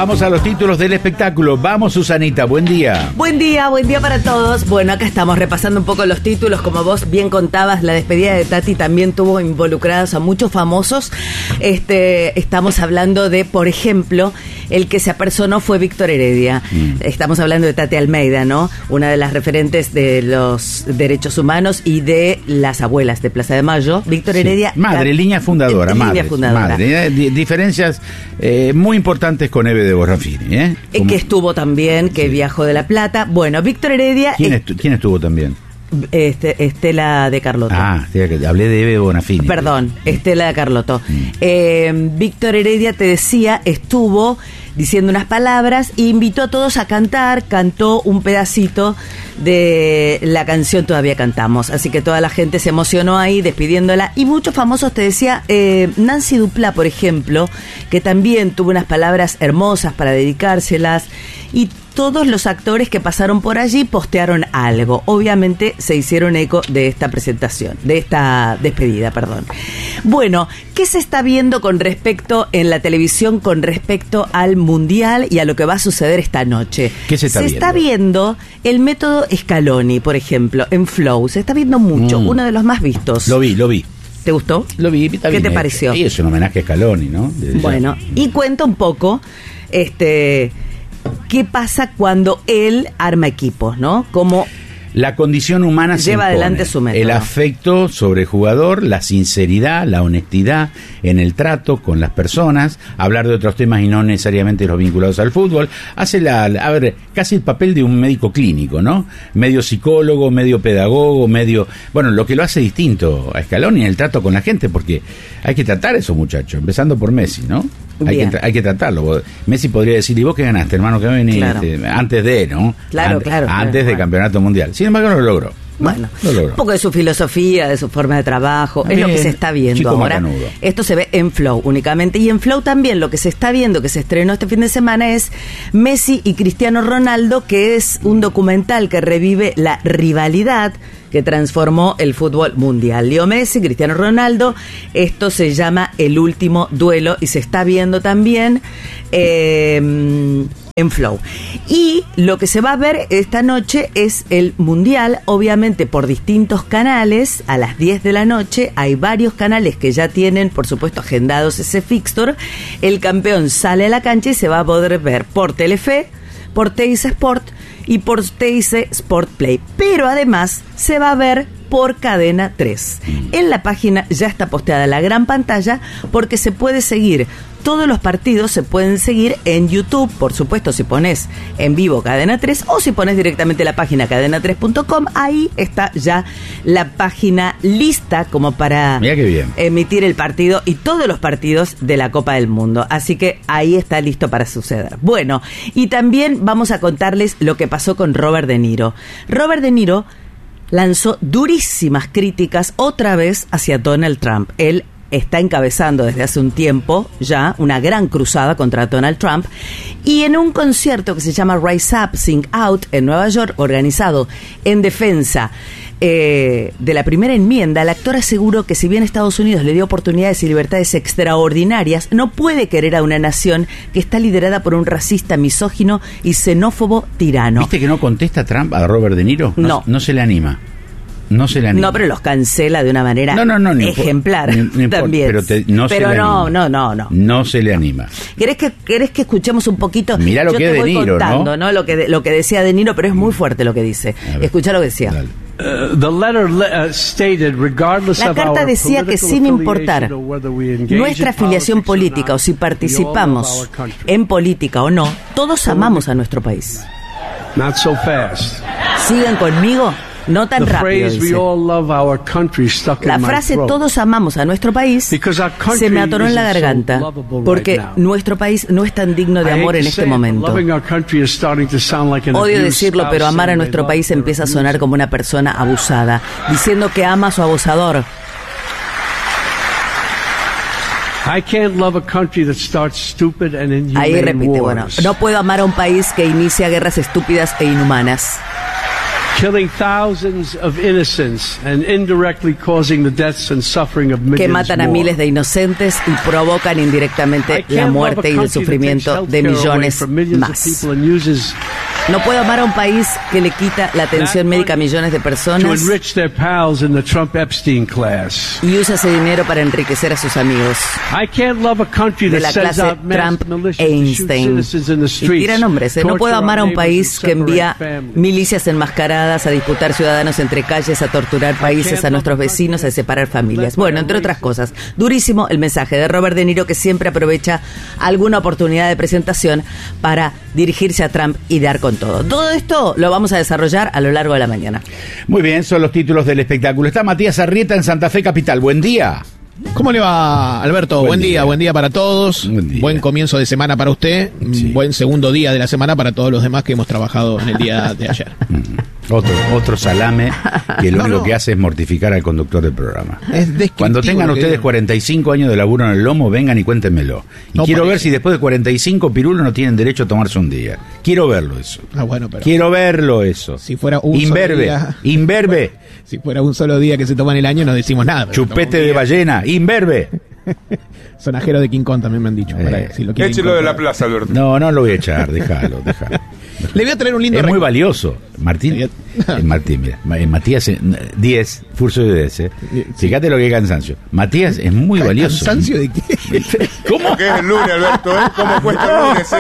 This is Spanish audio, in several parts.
Vamos a los títulos del espectáculo. Vamos, Susanita, buen día. Buen día para todos. Bueno, acá estamos repasando un poco los títulos. Como vos bien contabas, la despedida de Tati también tuvo involucrados a muchos famosos. Estamos hablando de, por ejemplo, el que se apersonó fue Víctor Heredia. Estamos hablando de Tati Almeida, ¿no? Una de las referentes de los derechos humanos y de las abuelas de Plaza de Mayo. Víctor Heredia. Madre, línea fundadora. Madre. Diferencias muy importantes con Eve de Borrafini, ¿eh? Que estuvo también, que viajó de La Plata. Bueno, Víctor Heredia... ¿Quién estuvo también? Estela de Carlotto. Hablé de Eve de Bonafini. Perdón, Estela de Carlotto. Víctor Heredia, te decía, estuvo diciendo unas palabras e invitó a todos a cantar. Cantó un pedacito de la canción Todavía Cantamos, así que toda la gente se emocionó ahí despidiéndola, y muchos famosos, te decía, Nancy Duplá, por ejemplo, que también tuvo unas palabras hermosas para dedicárselas, y todos los actores que pasaron por allí postearon algo. Obviamente se hicieron eco de esta presentación, de esta despedida, perdón. Bueno, ¿qué se está viendo con respecto en la televisión con respecto al Mundial y a lo que va a suceder esta noche? ¿Qué se está viendo? Se está viendo el método Scaloni, por ejemplo, en Flow. Se está viendo mucho, uno de los más vistos. Lo vi. ¿Te gustó? Lo vi. ¿Qué te pareció? Sí, es un homenaje a Scaloni, ¿no? Bueno, y cuenta un poco, ¿qué pasa cuando él arma equipos, no? Como la condición humana lleva adelante su método. El afecto sobre el jugador, la sinceridad, la honestidad en el trato con las personas, hablar de otros temas y no necesariamente los vinculados al fútbol. Hace casi el papel de un médico clínico, ¿no? Medio psicólogo, medio pedagogo, bueno, lo que lo hace distinto a Scaloni en el trato con la gente, porque hay que tratar a esos muchachos, empezando por Messi, ¿no? Hay que tratarlo. Messi podría decir, ¿y vos qué ganaste, hermano? Que venís antes de, ¿no? Antes de campeonato mundial. Sin embargo, no lo logró. Bueno, un poco de su filosofía, de su forma de trabajo, es lo que se está viendo ahora. Macanudo. Esto se ve en Flow únicamente. Y en Flow también lo que se está viendo, que se estrenó este fin de semana, es Messi y Cristiano Ronaldo, que es un documental que revive la rivalidad que transformó el fútbol mundial. Leo Messi, Cristiano Ronaldo, esto se llama El Último Duelo y se está viendo también en Flow. Y lo que se va a ver esta noche es el Mundial, obviamente por distintos canales, a las 10 de la noche. Hay varios canales que ya tienen, por supuesto, agendados ese fixture. El campeón sale a la cancha y se va a poder ver por Telefe, por Teis Sport y por Teis Sport Play. Pero además se va a ver por Cadena 3. En la página ya está posteada la gran pantalla, porque se puede seguir. Todos los partidos se pueden seguir en YouTube, por supuesto, si pones en vivo Cadena 3 o si pones directamente la página cadena3.com, ahí está ya la página lista como para emitir el partido y todos los partidos de la Copa del Mundo. Así que ahí está listo para suceder. Bueno, y también vamos a contarles lo que pasó con Robert De Niro. Robert De Niro lanzó durísimas críticas otra vez hacia Donald Trump. Él está encabezando desde hace un tiempo ya una gran cruzada contra Donald Trump, y en un concierto que se llama Rise Up, Sing Out en Nueva York, organizado en defensa de la primera enmienda, el actor aseguró que si bien Estados Unidos le dio oportunidades y libertades extraordinarias, no puede querer a una nación que está liderada por un racista, misógino y xenófobo tirano. ¿Viste que no contesta Trump a Robert De Niro? No se le anima. No, pero los cancela de una manera ejemplar también. No se le anima. ¿Querés que escuchemos un poquito? Mirá lo que es De Niro, contando, ¿no? Lo que decía De Niro, pero es muy fuerte lo que dice. Escuchá lo que decía. La carta decía que sin importar nuestra afiliación política o si participamos en política o no, todos amamos a nuestro país. ¿Sigan conmigo? No tan rápido, dice. La frase todos amamos a nuestro país se me atoró en la garganta, porque nuestro país no es tan digno de amor en este momento. Odio decirlo, pero amar a nuestro país empieza a sonar como una persona abusada, diciendo que ama a su abusador. Ahí repite, no puedo amar a un país que inicia guerras estúpidas e inhumanas. killing thousands of innocents and indirectly causing the deaths and suffering of millions que matan a miles de inocentes y provocan indirectamente la muerte y el sufrimiento de millones más. No puedo amar a un país que le quita la atención médica a millones de personas y usa ese dinero para enriquecer a sus amigos de la clase Trump-Einstein. Y tira nombres, ¿eh? No puedo amar a un país que envía milicias enmascaradas a disputar ciudadanos entre calles, a torturar países, a nuestros vecinos, a separar familias. Bueno, entre otras cosas, durísimo el mensaje de Robert De Niro, que siempre aprovecha alguna oportunidad de presentación para dirigirse a Trump y dar con todo. Todo esto lo vamos a desarrollar a lo largo de la mañana. Muy bien, son los títulos del espectáculo. Está Matías Arrieta en Santa Fe Capital. Buen día. ¿Cómo le va, Alberto? Buen día para todos. Buen comienzo de semana para usted. Sí. Buen segundo día de la semana para todos los demás que hemos trabajado en el día de ayer. Otro salame que lo único que hace es mortificar al conductor del programa. Cuando tengan ustedes 45 años de laburo en el lomo, vengan y cuéntenmelo. Y quiero ver si después de 45 pirulos no tienen derecho a tomarse un día. Quiero verlo eso. Bueno, pero quiero verlo eso. Si fuera un solo día, imberbe. Si fuera un solo día que se toma en el año, no decimos nada. Chupete de ballena, imberbe. Sonajero de King Kong también me han dicho. Si lo échelo de la plaza, Alberto. No lo voy a echar, déjalo. Le voy a traer un lindo es muy valioso. Martín, mira, Matías 10, Furso de 10. Fíjate lo que es cansancio. Matías es muy valioso. ¿Cansancio de qué? ¿Cómo que es el lunes, Alberto? ¿Cómo cuesta el lunes?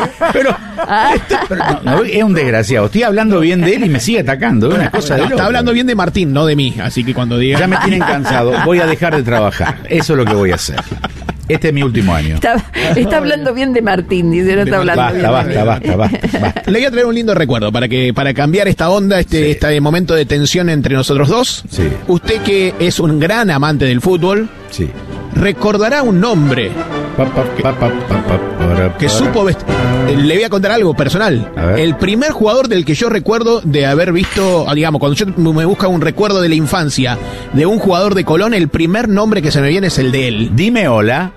Pero es un desgraciado. Estoy hablando bien de él y me sigue atacando. Es una cosa de loco. Está hablando bien de Martín, no de mí. Así que cuando diga. Ya me tienen cansado. Voy a dejar de trabajar. Eso es lo que voy a hacer. Este es mi último año. Está hablando bien de Martín, dice, no está hablando bien. Basta. Le voy a traer un lindo recuerdo para cambiar esta onda, este momento de tensión entre nosotros dos. Sí. Usted, que es un gran amante del fútbol, sí, recordará un nombre que supo vestir. Le voy a contar algo personal. El primer jugador del que yo recuerdo de haber visto, digamos, cuando yo me busca un recuerdo de la infancia de un jugador de Colón, el primer nombre que se me viene es el de él. Dime hola.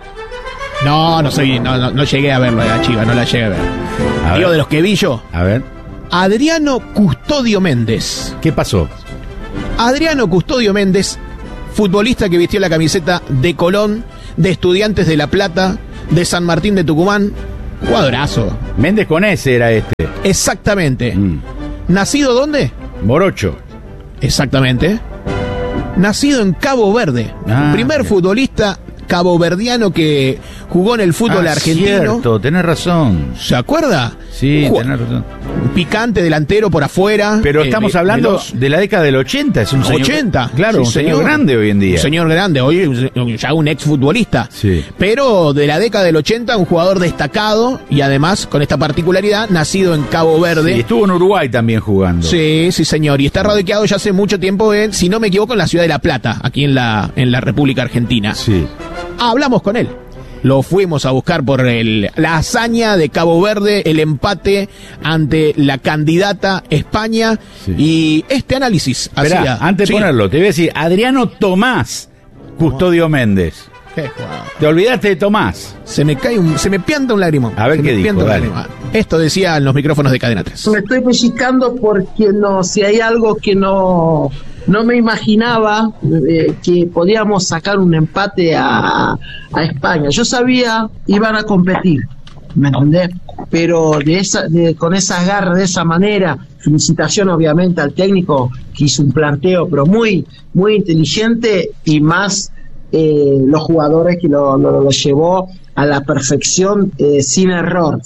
No llegué a verlo, la Chiva, no la llegué a ver. Digo, de los que vi yo. A ver. Adriano Custodio Méndez. ¿Qué pasó? Adriano Custodio Méndez, futbolista que vistió la camiseta de Colón, de Estudiantes de La Plata, de San Martín de Tucumán. Jugadorazo. Méndez con ese era este. Exactamente. ¿Nacido dónde? Morocho. Exactamente. Nacido en Cabo Verde. Primer futbolista caboverdiano que jugó en el fútbol argentino. Cierto, tenés razón. ¿Se acuerda? Sí, tenés razón. Un picante delantero por afuera. Pero estamos hablando de la década del 80, es un señor. 80, claro, sí, un señor grande hoy en día. Un señor grande, hoy ya un exfutbolista. Sí. Pero de la década del 80, un jugador destacado y además con esta particularidad, nacido en Cabo Verde. Sí, estuvo en Uruguay también jugando. Sí, señor. Y está radicado ya hace mucho tiempo en, si no me equivoco, en la ciudad de La Plata, aquí en la República Argentina. Sí. Hablamos con él. Lo fuimos a buscar por la hazaña de Cabo Verde, el empate ante la candidata España. Sí. Y este análisis hacía. Antes de ponerlo, te voy a decir, Adriano Tomás Custodio Méndez. Te olvidaste de Tomás. Se me pianta un lagrimón. A ver qué dijo, dale. Esto decía en los micrófonos de Cadena 3. Me estoy pellizcando porque si hay algo que no me imaginaba, que podíamos sacar un empate a España. Yo sabía iban a competir, ¿me entendés? Pero con esas garras, de esa manera, felicitación obviamente al técnico que hizo un planteo, pero muy, muy inteligente, y más los jugadores que lo llevó a la perfección, sin error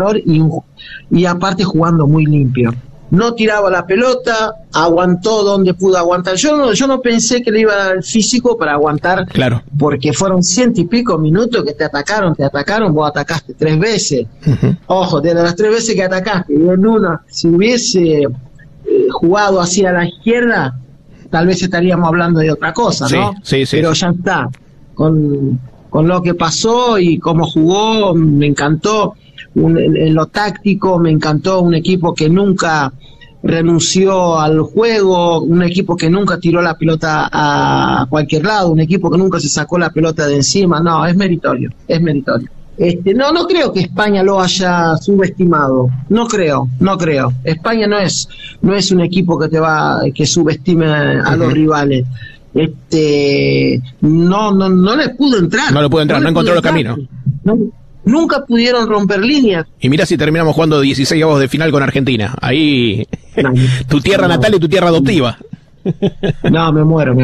y aparte jugando muy limpio. No tiraba la pelota, aguantó donde pudo aguantar. Yo no pensé que le iba a dar el físico para aguantar, claro, porque fueron 100 y pico minutos que te atacaron, vos atacaste 3 veces. Uh-huh. Ojo, de las 3 veces que atacaste, y en una, si hubiese jugado hacia la izquierda, tal vez estaríamos hablando de otra cosa, ¿no? Sí. Pero ya está. Con lo que pasó y cómo jugó, me encantó. En lo táctico, me encantó. Un equipo que nunca renunció al juego, un equipo que nunca tiró la pelota a cualquier lado, un equipo que nunca se sacó la pelota de encima. No, es meritorio. No creo que España lo haya subestimado. No creo. España no es un equipo que subestime a los rivales. No le pudo entrar. No encontró los caminos. Nunca pudieron romper líneas. Y mira si terminamos jugando 16 avos de final con Argentina. Ahí, tu tierra natal y tu tierra adoptiva. No, me muero.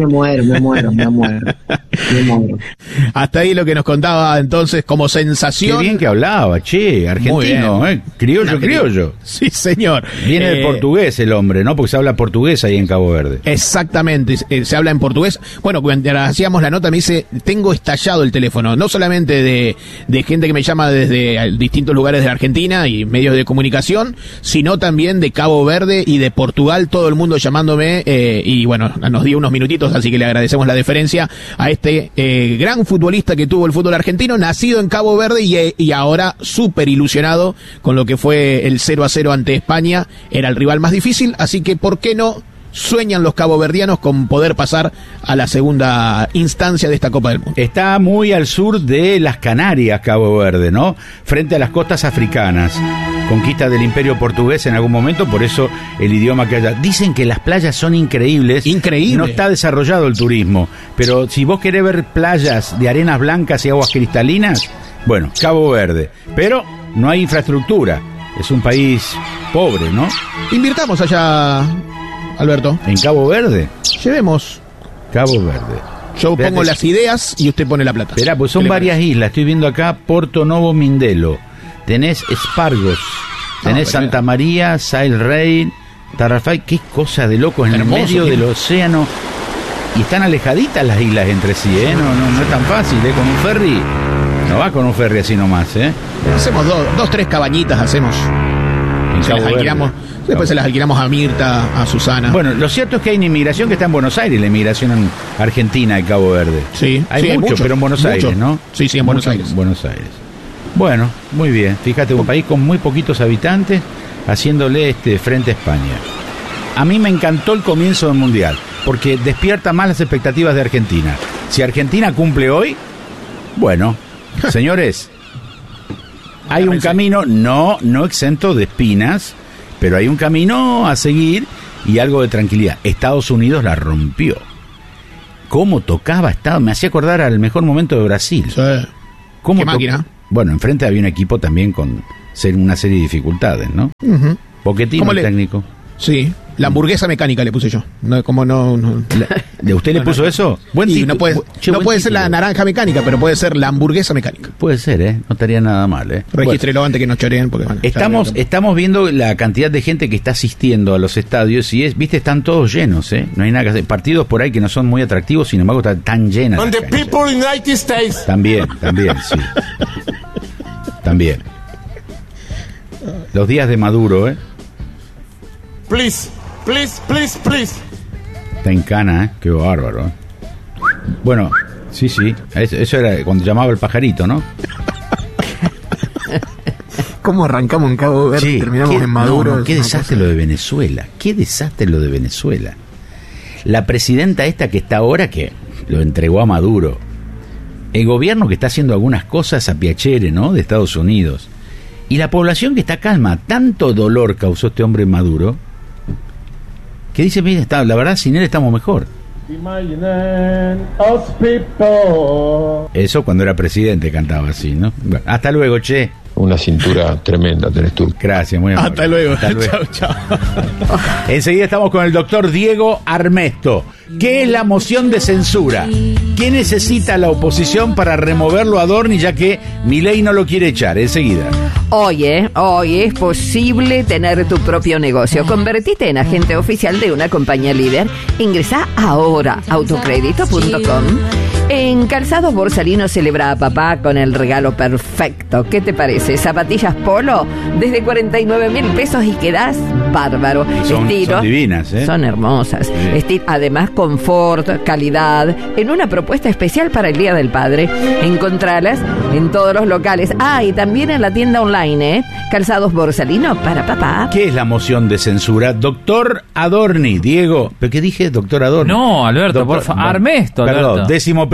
Hasta ahí lo que nos contaba entonces como sensación. Qué bien que hablaba, che, argentino, criollo. Sí, señor. Viene de portugués el hombre, ¿no? Porque se habla portugués ahí en Cabo Verde. Exactamente, se habla en portugués. Bueno, cuando hacíamos la nota me dice, tengo estallado el teléfono, no solamente de gente que me llama desde distintos lugares de la Argentina y medios de comunicación, sino también de Cabo Verde y de Portugal, todo el mundo llamándome. Y bueno, nos dio unos minutitos, así que le agradecemos la deferencia a este gran futbolista que tuvo el fútbol argentino, nacido en Cabo Verde y ahora súper ilusionado con lo que fue el 0-0 ante España. Era el rival más difícil, así que ¿por qué no sueñan los caboverdianos con poder pasar a la segunda instancia de esta Copa del Mundo? Está muy al sur de las Canarias, Cabo Verde, ¿no? Frente a las costas africanas. Conquista del Imperio Portugués en algún momento, por eso el idioma que haya. Dicen que las playas son increíbles. Increíble. No está desarrollado el turismo, pero si vos querés ver playas de arenas blancas y aguas cristalinas, bueno, Cabo Verde. Pero no hay infraestructura. Es un país pobre, ¿no? Invirtamos allá, Alberto. ¿En Cabo Verde? Llevemos. Cabo Verde. Yo pongo las ideas y usted pone la plata. Esperá, pues son varias islas. Estoy viendo acá Porto Novo Mindelo. Tenés Espargos. Tenés Santa María, Sail Rey, Tarrafal. Qué cosa de locos en el medio del océano. Y están alejaditas las islas entre sí, ¿eh? No es tan fácil, ¿eh? Con un ferry. No va con un ferry así nomás, ¿eh? Hacemos dos, tres cabañitas, hacemos. Se las alquilamos. Después se las alquilamos a Mirta, a Susana. Bueno, lo cierto es que hay una inmigración que está en Buenos Aires, la inmigración argentina de Cabo Verde. Sí, hay mucho, pero en Buenos Aires, ¿no? Sí, en Buenos Aires. Buenos Aires. Bueno, muy bien. Fíjate, un país con muy poquitos habitantes haciéndole frente a España. A mí me encantó el comienzo del Mundial, porque despierta más las expectativas de Argentina. Si Argentina cumple hoy, bueno, señores, hay un camino no exento de espinas, pero hay un camino a seguir y algo de tranquilidad. Estados Unidos la rompió. ¿Cómo tocaba Estados? Me hacía acordar al mejor momento de Brasil. Sí. ¿Cómo ¿Qué máquina? Bueno, enfrente había un equipo también con una serie de dificultades, ¿no? Uh-huh. Pochettino, el técnico. Sí, la hamburguesa mecánica le puse yo. ¿Usted le puso eso? Buen título. No puede ser la naranja mecánica, pero puede ser la hamburguesa mecánica. Puede ser, ¿eh? No estaría nada mal, ¿eh? Regístrelo antes que nos choreen. Porque, bueno, estamos viendo la cantidad de gente que está asistiendo a los estadios y viste, están todos llenos, ¿eh? No hay nada que hacer. Partidos por ahí que no son muy atractivos, sin embargo, están tan llenas. And the people in the United States. También, sí. También. Los días de Maduro, ¿eh? Please. Está en cana, ¿eh? Qué bárbaro, ¿eh? Bueno, sí. Eso era cuando llamaba el pajarito, ¿no? ¿Cómo arrancamos en Cabo Verde y terminamos en Maduro? Qué desastre lo de Venezuela. La presidenta esta que está ahora, que lo entregó a Maduro. El gobierno que está haciendo algunas cosas a piacere, ¿no? De Estados Unidos. Y la población que está calma. Tanto dolor causó este hombre Maduro, que dice, mira, la verdad, sin él estamos mejor. Eso cuando era presidente cantaba así, ¿no? Bueno, hasta luego, che. Una cintura tremenda tenés tú. Gracias, muy amable. Hasta luego. Chao. Enseguida estamos con el doctor Diego Armesto. ¿Qué es la moción de censura? ¿Qué necesita la oposición para removerlo a Dorni, ya que Milei no lo quiere echar? Enseguida. Hoy es posible tener tu propio negocio. Convertite en agente oficial de una compañía líder. Ingresá ahora a autocrédito.com. En Calzados Borsalino celebra a papá con el regalo perfecto. ¿Qué te parece? Zapatillas Polo desde 49.000 pesos y quedás bárbaro. Son divinas, ¿eh? Son hermosas. Sí. Además, confort, calidad, en una propuesta especial para el Día del Padre. Encontralas en todos los locales. Y también en la tienda online, ¿eh? Calzados Borsalino para papá. ¿Qué es la moción de censura? Doctor Adorni, Diego. ¿Pero qué dije? Doctor Adorni. No, Alberto, por favor. Armesto, Alberto. Perdón, 11º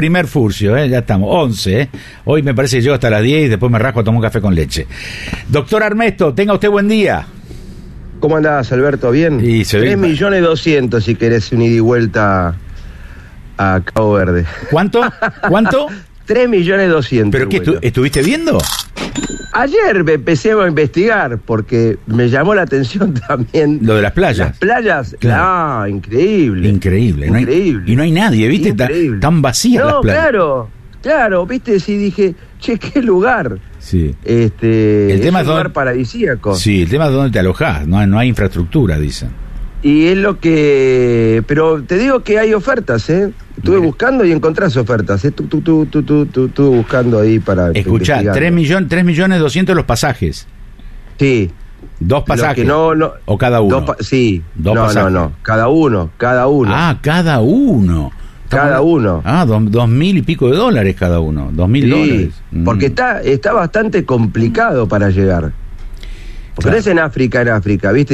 primer furcio, ya estamos, 11. Hoy me parece que llego hasta las 10 y después me rasco a tomar un café con leche. Doctor Armesto, tenga usted buen día. ¿Cómo andás, Alberto? ¿Bien? 3.200.000 si querés un ida y vuelta a Cabo Verde. ¿Cuánto? 3.200.000. ¿Pero qué, estuviste viendo? Ayer me empecé a investigar porque me llamó la atención también. Lo de las playas. Las playas, claro. Increíble. Increíble. Increíble. Y no hay nadie, ¿viste? Tan vacías las playas. Claro, ¿viste? Sí, dije, che, qué lugar. Sí. El tema es un lugar paradisíaco. Sí, el tema es dónde te alojás, no hay infraestructura, dicen. Y es lo que... Pero te digo que hay ofertas, ¿eh? Estuve buscando y encontrás ofertas, ¿eh? Estuve buscando ahí para... Escuchá, 3.200.000 los pasajes. Sí. 2 pasajes. ¿O cada uno? Sí. ¿Dos pasajes? No. Cada uno. Ah, cada uno. Cada uno. Ah, $2.000 y pico cada uno. $2.000. Porque está bastante complicado para llegar. Porque no es en África, ¿viste?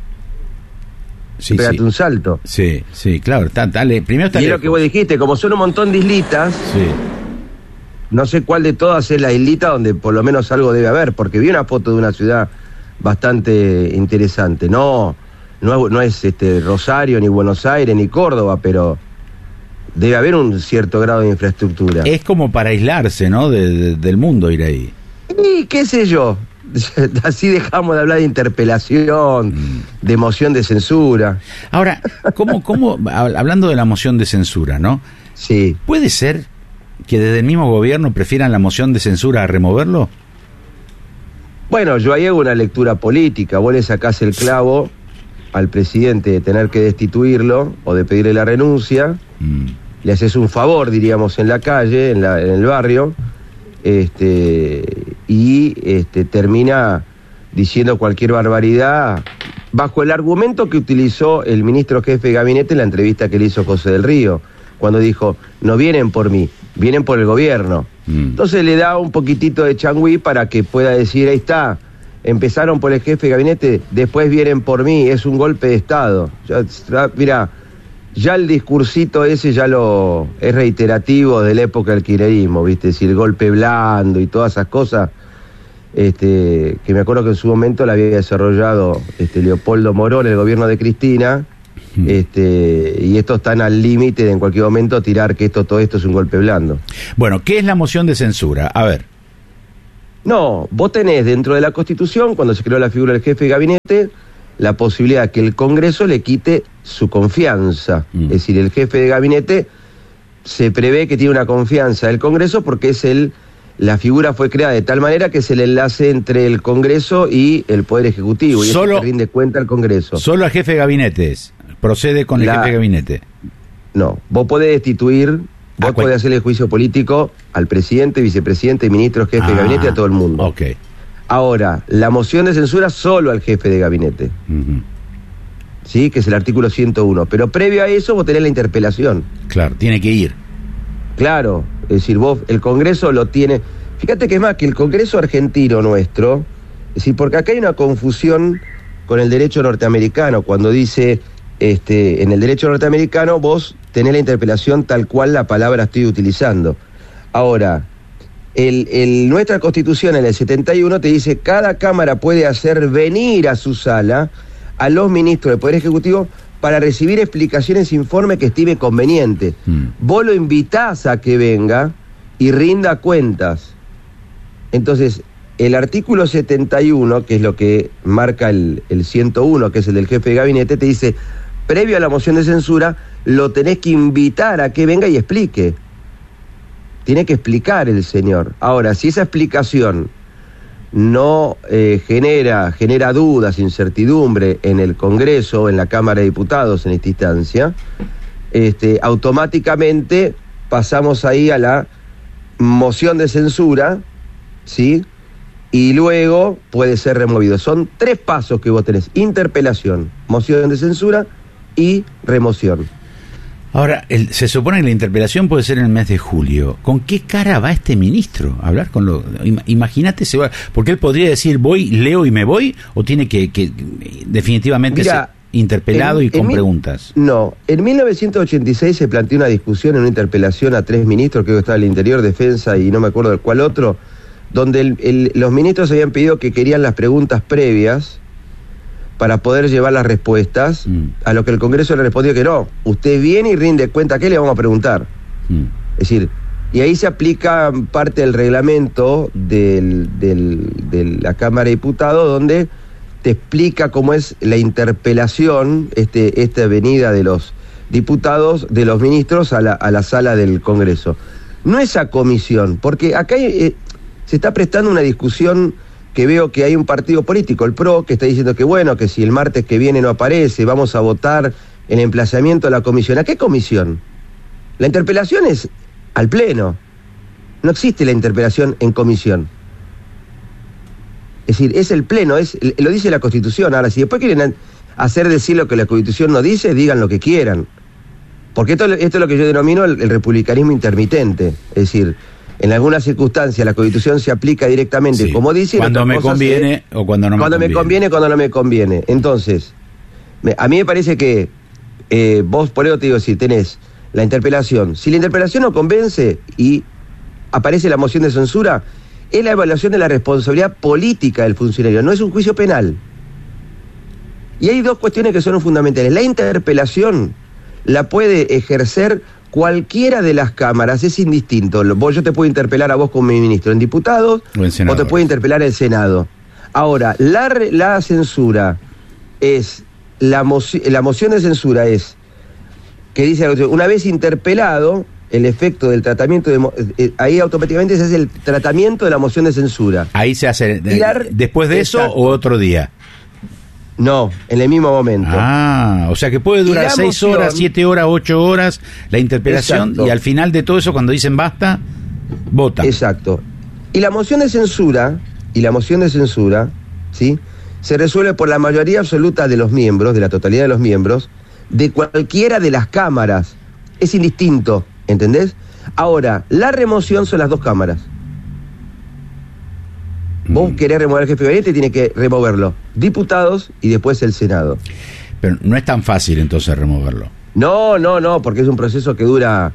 Pégate un salto. Sí, claro. Primero está y es lo que vos dijiste, como son un montón de islitas, no sé cuál de todas es la islita donde por lo menos algo debe haber, porque vi una foto de una ciudad bastante interesante. No es Rosario, ni Buenos Aires, ni Córdoba, pero debe haber un cierto grado de infraestructura. Es como para aislarse, ¿no? del mundo ir ahí. Y qué sé yo. Así dejamos de hablar de interpelación, de moción de censura. Ahora, ¿cómo hablando de la moción de censura, ¿no? Sí. ¿Puede ser que desde el mismo gobierno prefieran la moción de censura a removerlo? Bueno, yo ahí hago una lectura política. Vos le sacás el clavo al presidente de tener que destituirlo o de pedirle la renuncia. Le haces un favor, diríamos, en la calle, en el barrio. Termina diciendo cualquier barbaridad bajo el argumento que utilizó el ministro jefe de gabinete en la entrevista que le hizo José del Río, cuando dijo, no vienen por mí, vienen por el gobierno. Entonces le da un poquitito de changüí para que pueda decir, ahí está, empezaron por el jefe de gabinete, después vienen por mí, es un golpe de Estado. Mirá, ya el discursito ese es reiterativo de la época del kirchnerismo, ¿viste? Si el golpe blando y todas esas cosas, que me acuerdo que en su momento la había desarrollado Leopoldo Morón, el gobierno de Cristina, y estos están al límite de en cualquier momento tirar que todo esto es un golpe blando. Bueno, ¿qué es la moción de censura? A ver. No, vos tenés dentro de la Constitución, cuando se creó la figura del jefe de gabinete, la posibilidad que el Congreso le quite su confianza. Es decir, el jefe de gabinete se prevé que tiene una confianza del Congreso porque la figura fue creada de tal manera que es el enlace entre el Congreso y el Poder Ejecutivo. Y eso rinde cuenta al Congreso. Solo al jefe de gabinete procede con el jefe de gabinete. No, vos podés destituir, vos podés hacerle juicio político al presidente, vicepresidente, ministro, jefe de gabinete, a todo el mundo. Ok. Ahora, la moción de censura solo al jefe de gabinete. ¿Sí? Que es el artículo 101. Pero previo a eso vos tenés la interpelación. Claro, tiene que ir. Claro, es decir, el Congreso lo tiene... Fíjate que es más, que el Congreso argentino nuestro, es decir, porque acá hay una confusión con el derecho norteamericano, cuando dice, en el derecho norteamericano vos tenés la interpelación tal cual la palabra estoy utilizando. Ahora... nuestra Constitución en el 71 te dice cada Cámara puede hacer venir a su sala a los ministros del Poder Ejecutivo para recibir explicaciones, informes que estime conveniente. Vos lo invitás a que venga y rinda cuentas. Entonces, el artículo 71, que es lo que marca el 101, que es el del jefe de gabinete, te dice, previo a la moción de censura, lo tenés que invitar a que venga y explique. Tiene que explicar el señor. Ahora, si esa explicación no genera dudas, incertidumbre en el Congreso, en la Cámara de Diputados en esta instancia, automáticamente pasamos ahí a la moción de censura, ¿sí? Y luego puede ser removido. Son 3 pasos que vos tenés: interpelación, moción de censura y remoción. Ahora, se supone que la interpelación puede ser en el mes de julio. ¿Con qué cara va este ministro a hablar con imagínate, porque él podría decir, voy, leo y me voy, o tiene que definitivamente... Mira, interpelado y con preguntas. No, en 1986 se planteó una discusión en una interpelación a 3 ministros, creo que estaba el Interior, Defensa y no me acuerdo del cual otro, donde los ministros habían pedido que querían las preguntas previas para poder llevar las respuestas, a lo que el Congreso le respondió que no, usted viene y rinde cuenta, ¿qué le vamos a preguntar? Es decir, y ahí se aplica parte del reglamento de la Cámara de Diputados, donde te explica cómo es la interpelación, esta venida de los diputados, de los ministros a la sala del Congreso. No esa comisión, porque acá se está prestando una discusión que veo que hay un partido político, el PRO, que está diciendo que bueno, que si el martes que viene no aparece, vamos a votar el emplazamiento de la comisión. ¿A qué comisión? La interpelación es al Pleno. No existe la interpelación en comisión. Es decir, es el Pleno, lo dice la Constitución. Ahora, si después quieren hacer decir lo que la Constitución no dice, digan lo que quieran. Porque esto es lo que yo denomino el republicanismo intermitente. Es decir, en algunas circunstancias la Constitución se aplica directamente, sí, como dice. Cuando me conviene o cuando no me conviene. Cuando me conviene, cuando no me conviene. Entonces, a mí me parece que vos, por eso te digo, si tenés la interpelación, si la interpelación no convence y aparece la moción de censura, es la evaluación de la responsabilidad política del funcionario, no es un juicio penal. Y hay dos cuestiones que son fundamentales. La interpelación la puede ejercer cualquiera de las cámaras, es indistinto. Yo te puedo interpelar a vos como ministro en diputados, o te puedo interpelar el Senado. Ahora, la censura es, la moción de censura es, que dice, una vez interpelado, el efecto del tratamiento, ahí automáticamente se hace el tratamiento de la moción de censura. Ahí se hace, después de eso o otro día. No, en el mismo momento. O sea que puede durar 6 horas, 7 horas, 8 horas la interpelación. Exacto. Y al final de todo eso, cuando dicen basta, votan. Exacto. Y la moción de censura, ¿sí?, se resuelve por la mayoría absoluta de los miembros, de la totalidad de los miembros, de cualquiera de las cámaras. Es indistinto, ¿entendés? Ahora, la remoción son las 2 cámaras. Vos querés remover al jefe de gabinete, tiene que removerlo diputados y después el Senado. Pero no es tan fácil entonces removerlo. No, porque es un proceso que dura,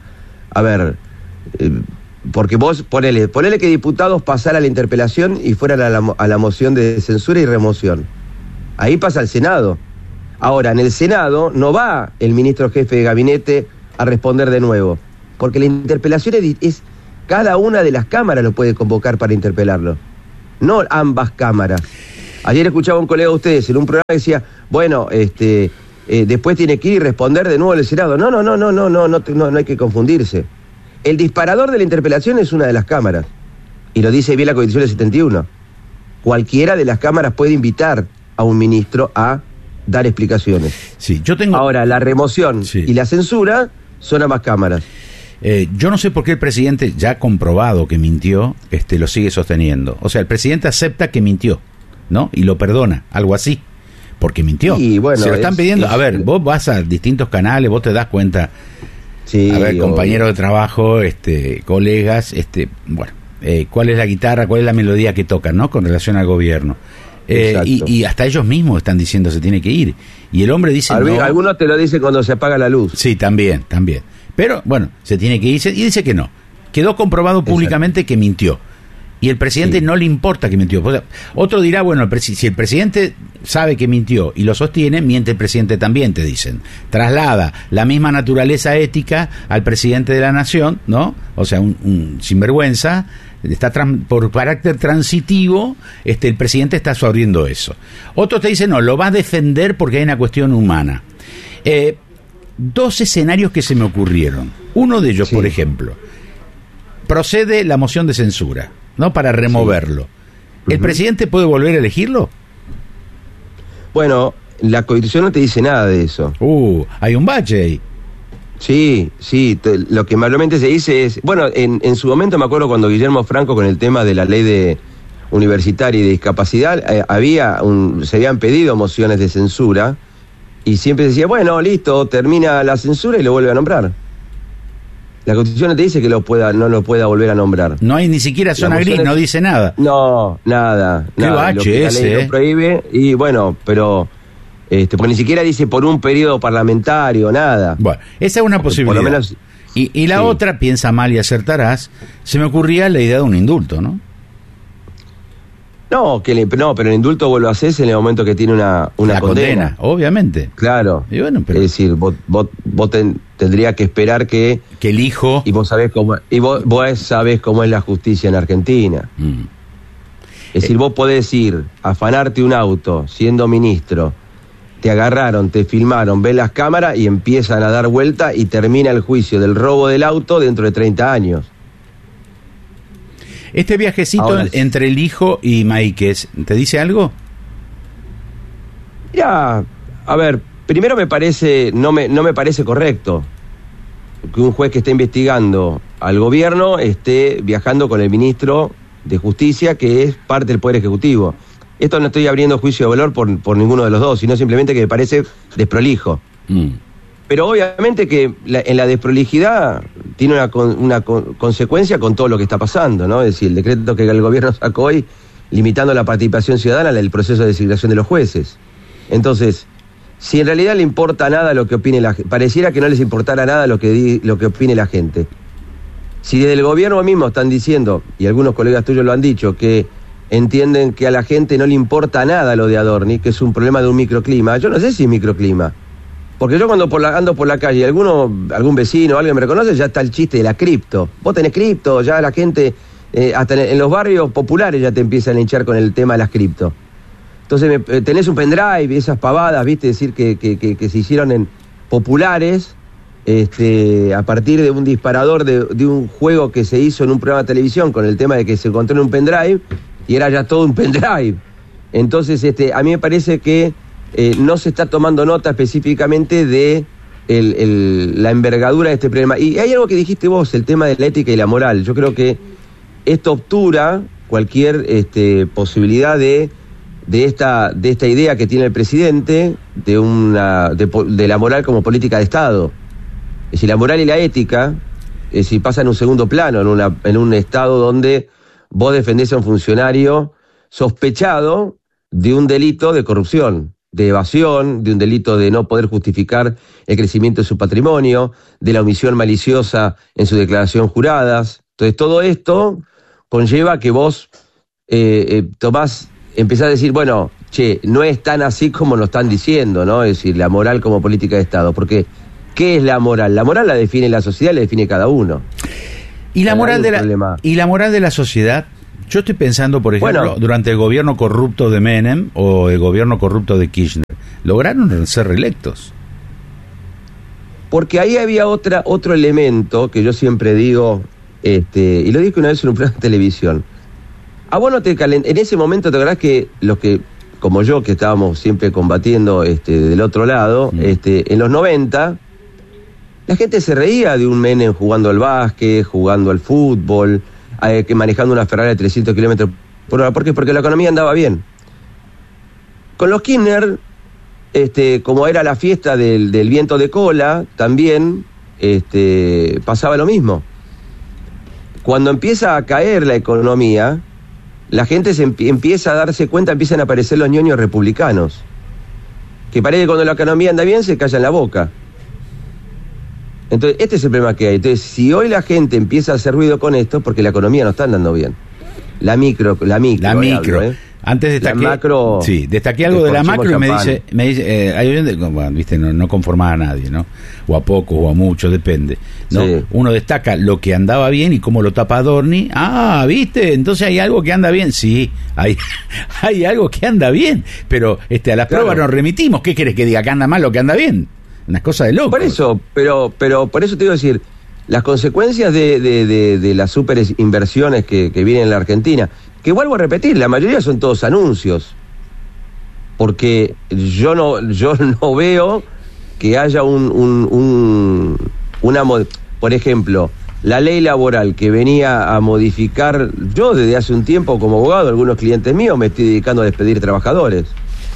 porque vos ponele que diputados pasara la interpelación y fueran a la moción de censura y remoción. Ahí pasa al Senado. Ahora, en el Senado no va el ministro jefe de gabinete a responder de nuevo, porque la interpelación es cada una de las cámaras lo puede convocar para interpelarlo. No ambas cámaras. Ayer escuchaba a un colega de ustedes en un programa que decía, bueno, después tiene que ir y responder de nuevo el Senado. No hay que confundirse. El disparador de la interpelación es una de las cámaras, y lo dice bien la Constitución del 71. Cualquiera de las cámaras puede invitar a un ministro a dar explicaciones. Sí, yo tengo... Ahora, la remoción y la censura son ambas cámaras. Yo no sé por qué el presidente, ya comprobado que mintió, lo sigue sosteniendo. O sea, el presidente acepta que mintió, ¿no? Y lo perdona, algo así, porque mintió. Y bueno, se lo están pidiendo. A ver, vos vas a distintos canales, vos te das cuenta. Sí, a ver, compañero de trabajo, colegas, ¿cuál es la guitarra, cuál es la melodía que tocan, ¿no? Con relación al gobierno. Y hasta ellos mismos están diciendo se tiene que ir. Y el hombre dice no. Algunos te lo dicen cuando se apaga la luz. Sí, también. Pero, bueno, se tiene que irse, y dice que no. Quedó comprobado públicamente que mintió. Y el presidente no le importa que mintió. O sea, otro dirá, bueno, si el presidente sabe que mintió y lo sostiene, miente el presidente también, te dicen. Traslada la misma naturaleza ética al presidente de la nación, ¿no? O sea, un sinvergüenza, por carácter transitivo, el presidente está absorbiendo eso. Otro te dice, no, lo va a defender porque hay una cuestión humana. 2 escenarios que se me ocurrieron. Uno de ellos, por ejemplo, procede la moción de censura, ¿no? Para removerlo. ¿El presidente puede volver a elegirlo? Bueno, la Constitución no te dice nada de eso. Hay un bache ahí. Sí, lo que normalmente se dice es... Bueno, en su momento me acuerdo cuando Guillermo Franco, con el tema de la ley de universitaria y de discapacidad, se habían pedido mociones de censura, y siempre decía, bueno, listo, termina la censura y lo vuelve a nombrar. La Constitución no te dice que no lo pueda volver a nombrar. No hay ni siquiera zona gris, no dice nada. No, nada. Qué bache la ley lo prohíbe, y bueno, pero Porque ni siquiera dice por un periodo parlamentario, nada. Bueno, esa es una posibilidad. Por lo menos, y la otra, piensa mal y acertarás, se me ocurría la idea de un indulto, ¿no? No, pero el indulto vos lo haces en el momento que tiene una condena. Obviamente. Claro. Y bueno, pero... Es decir, vos tendrías que esperar que el hijo... Y vos sabés cómo es la justicia en Argentina. Es decir, vos podés ir a afanarte un auto siendo ministro, te agarraron, te filmaron, ves las cámaras y empiezan a dar vuelta y termina el juicio del robo del auto dentro de 30 años. Este viajecito ahora, entre el hijo y Máiquez, ¿te dice algo? Ya, a ver, primero no me parece correcto que un juez que esté investigando al gobierno esté viajando con el ministro de Justicia, que es parte del Poder Ejecutivo. Esto no estoy abriendo juicio de valor por ninguno de los dos, sino simplemente que me parece desprolijo. Pero obviamente que en la desprolijidad tiene una consecuencia con todo lo que está pasando, ¿no? Es decir, el decreto que el gobierno sacó hoy limitando la participación ciudadana en el proceso de designación de los jueces. Entonces, si en realidad le importa nada lo que opine pareciera que no les importara nada lo que opine la gente. Si desde el gobierno mismo están diciendo, y algunos colegas tuyos lo han dicho, que entienden que a la gente no le importa nada lo de Adorni, que es un problema de un microclima, yo no sé si es microclima. Porque yo cuando ando por la calle y algún vecino, alguien me reconoce, ya está el chiste de la cripto. Vos tenés cripto, ya la gente, hasta en los barrios populares ya te empiezan a hinchar con el tema de las cripto. Entonces tenés un pendrive, esas pavadas, viste, decir que se hicieron en populares, a partir de un disparador de un juego que se hizo en un programa de televisión con el tema de que se encontró en un pendrive y era ya todo un pendrive. Entonces, a mí me parece que no se está tomando nota específicamente de la envergadura de este problema. Y hay algo que dijiste vos, el tema de la ética y la moral. Yo creo que esto obtura cualquier posibilidad de esta idea que tiene el presidente de la moral como política de Estado. Es decir, la moral y la ética pasan en un segundo plano en un Estado donde vos defendés a un funcionario sospechado de un delito de corrupción, de evasión, de un delito de no poder justificar el crecimiento de su patrimonio, de la omisión maliciosa en su declaración juradas. Entonces, todo esto conlleva que vos empezás a decir, bueno, no es tan así como lo están diciendo, ¿no? Es decir, la moral como política de Estado. Porque, ¿qué es la moral? La moral la define la sociedad, la define cada uno. ¿Y la moral de la sociedad? Yo estoy pensando, por ejemplo, durante el gobierno corrupto de Menem o el gobierno corrupto de Kirchner, lograron ser reelectos. Porque ahí había otro elemento que yo siempre digo, y lo dije una vez en un programa de televisión. Vos no en ese momento te acordás que los que, como yo, que estábamos siempre combatiendo del otro lado, en los 90, la gente se reía de un Menem jugando al básquet, jugando al fútbol, manejando una Ferrari de 300 kilómetros por hora. ¿Por qué? Porque la economía andaba bien. Con los Kirchner, como era la fiesta del viento de cola, también pasaba lo mismo. Cuando empieza a caer la economía, la gente empieza a darse cuenta, empiezan a aparecer los ñoños republicanos, que parece que cuando la economía anda bien se callan la boca. Entonces, este es el problema que hay. Entonces, si hoy la gente empieza a hacer ruido con esto, porque la economía no está andando bien. La micro. Hablo, Antes destaqué, macro, destaqué algo de la macro y me dice, hay viste, no conformaba a nadie, ¿no? O a pocos o a muchos, depende, ¿no? Sí. Uno destaca lo que andaba bien y cómo lo tapa Adorni. ¿Viste? Entonces hay algo que anda bien. Sí, hay algo que anda bien, pero a las pruebas nos remitimos. ¿Qué querés que diga? ¿Que anda mal o que anda bien? Una cosa de loco. Por eso, pero por eso te digo decir, las consecuencias de las super inversiones que vienen en la Argentina, que vuelvo a repetir, la mayoría son todos anuncios, porque yo no veo que haya por ejemplo, la ley laboral que venía a modificar. Yo desde hace un tiempo como abogado, algunos clientes míos, me estoy dedicando a despedir trabajadores.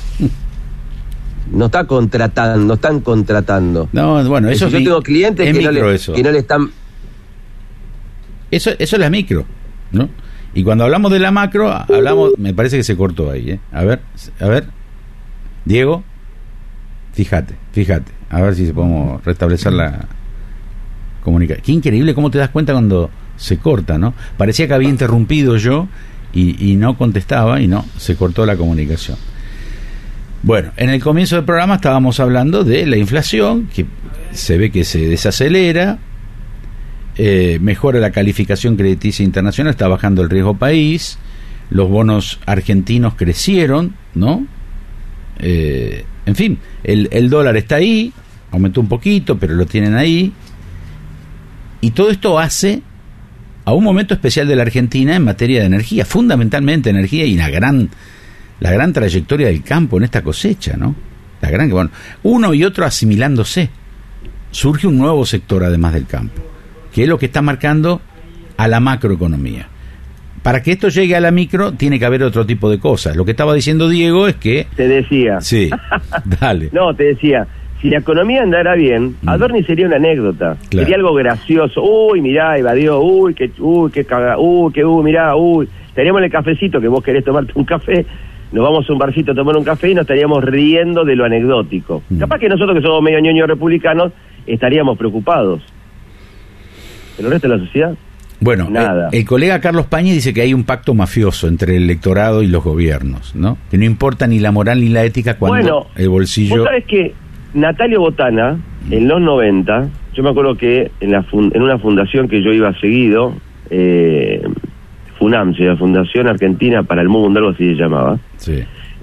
No están contratando. No, bueno, eso yo tengo clientes que no le están. Eso es la micro, ¿no? Y cuando hablamos de la macro, me parece que se cortó ahí, ¿eh? A ver, Diego. Fíjate, a ver si podemos restablecer la comunicación. Qué increíble cómo te das cuenta cuando se corta, ¿no? Parecía que había interrumpido yo y no contestaba, y no, se cortó la comunicación. Bueno, en el comienzo del programa estábamos hablando de la inflación, que se ve que se desacelera, mejora la calificación crediticia internacional, está bajando el riesgo país, los bonos argentinos crecieron, ¿no? En fin, el dólar está ahí, aumentó un poquito, pero lo tienen ahí, y todo esto hace a un momento especial de la Argentina en materia de energía, fundamentalmente energía, y la gran trayectoria del campo en esta cosecha, ¿no? Bueno, uno y otro asimilándose. Surge un nuevo sector además del campo, que es lo que está marcando a la macroeconomía. Para que esto llegue a la micro, tiene que haber otro tipo de cosas. Lo que estaba diciendo Diego es que... Te decía. Sí, dale. No, te decía, si la economía andara bien, Adorni sería una anécdota. Claro. Sería algo gracioso. Uy, mirá, evadió. Qué caga. Mirá, Estaríamos en el cafecito, que vos querés tomarte un café. Nos vamos a un barcito a tomar un café y nos estaríamos riendo de lo anecdótico. Capaz que nosotros, que somos medio ñoños republicanos, estaríamos preocupados. ¿Pero el resto de la sociedad? Bueno, nada. El colega Carlos Pañi dice que hay un pacto mafioso entre el electorado y los gobiernos, ¿no? Que no importa ni la moral ni la ética cuando el bolsillo... Vos sabés que Natalio Botana, en los 90, yo me acuerdo que en una fundación que yo iba seguido, FUNAMSE, la Fundación Argentina para el Mundo, algo así se llamaba, sí.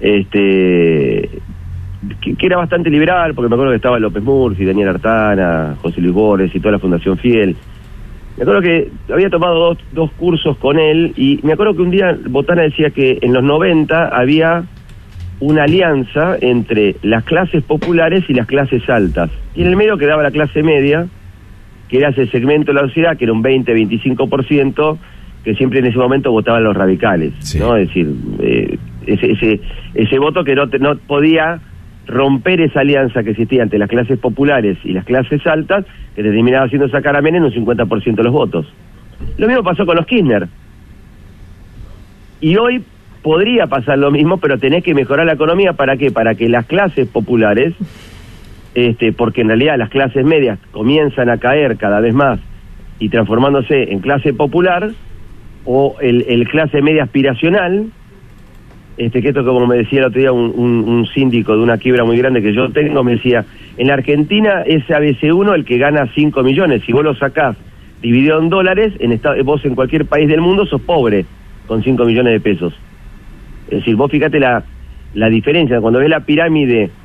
Que era bastante liberal, porque me acuerdo que estaba López Murphy, Daniel Artana, José Luis Borges y toda la Fundación Fiel. Me acuerdo que había tomado dos cursos con él, y me acuerdo que un día Botana decía que en los 90 había una alianza entre las clases populares y las clases altas, y en el medio quedaba la clase media, que era ese segmento de la sociedad que era un 20-25%, que siempre en ese momento votaban los radicales, sí. ¿No? Es decir, ese voto que no podía romper esa alianza que existía entre las clases populares y las clases altas, que te terminaba haciendo sacar a Menem un 50% de los votos. Lo mismo pasó con los Kirchner. Y hoy podría pasar lo mismo, pero tenés que mejorar la economía. ¿Para qué? Para que las clases populares, porque en realidad las clases medias comienzan a caer cada vez más y transformándose en clase popular, o el clase media aspiracional, que esto, como me decía el otro día un síndico de una quiebra muy grande que yo tengo, me decía, en la Argentina es ABC1 el que gana 5 millones, si vos lo sacás dividido en dólares, vos en cualquier país del mundo sos pobre con 5 millones de pesos. Es decir, vos fíjate la diferencia, cuando ves la pirámide